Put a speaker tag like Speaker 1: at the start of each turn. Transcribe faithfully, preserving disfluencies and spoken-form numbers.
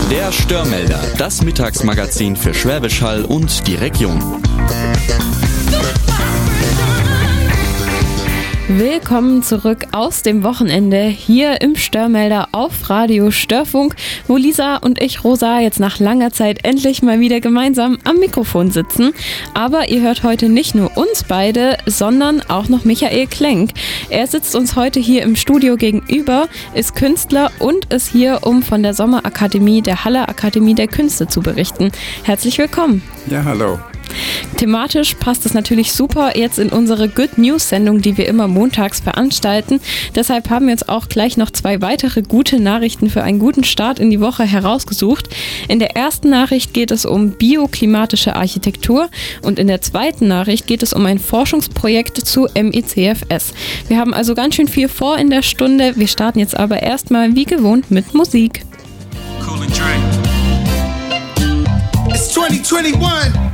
Speaker 1: Der Störmelder, das Mittagsmagazin für Schwäbisch Hall und die Region.
Speaker 2: Willkommen zurück aus dem Wochenende hier im Störmelder auf Radio Störfunk, wo Lisa und ich, Rosa, jetzt nach langer Zeit endlich mal wieder gemeinsam am Mikrofon sitzen. Aber ihr hört heute nicht nur uns beide, sondern auch noch Michael Klenk. Er sitzt uns heute hier im Studio gegenüber, ist Künstler und ist hier, um von der Sommerakademie der Haller Akademie der Künste zu berichten. Herzlich willkommen.
Speaker 3: Ja, hallo.
Speaker 2: Thematisch passt es natürlich super jetzt in unsere Good News Sendung, die wir immer montags veranstalten. Deshalb haben wir uns auch gleich noch zwei weitere gute Nachrichten für einen guten Start in die Woche herausgesucht. In der ersten Nachricht geht es um bioklimatische Architektur und in der zweiten Nachricht geht es um ein Forschungsprojekt zu M E C F S. Wir haben also ganz schön viel vor in der Stunde. Wir starten jetzt aber erstmal wie gewohnt mit Musik.
Speaker 4: Cool and Dre. It's twenty twenty-one.